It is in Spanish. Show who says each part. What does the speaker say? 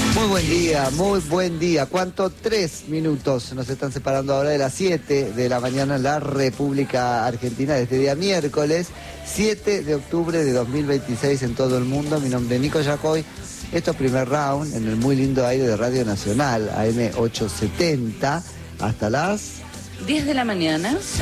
Speaker 1: Muy buen día. ¿Cuánto? 3 minutos nos están separando ahora de las 7 de la mañana en la República Argentina de este día miércoles, 7 de octubre de 2026 en todo el mundo. Mi nombre es Nico Yacoy. Esto es Primer Round en el muy lindo aire de Radio Nacional, AM 870, hasta las
Speaker 2: 10 de la mañana.